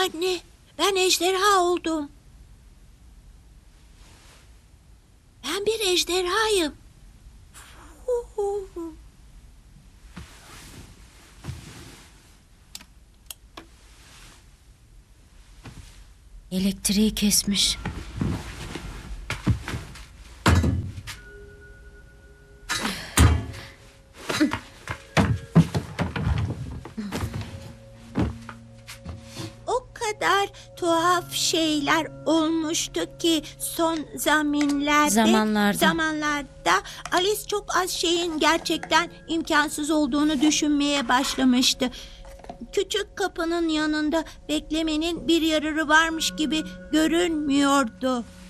Anne, ben ejderha oldum. Ben bir ejderhayım. Elektriği kesmiş. O kadar tuhaf şeyler olmuştu ki son zamanlarda Alice çok az şeyin gerçekten imkansız olduğunu düşünmeye başlamıştı. Küçük kapının yanında beklemenin bir yararı varmış gibi görünmüyordu.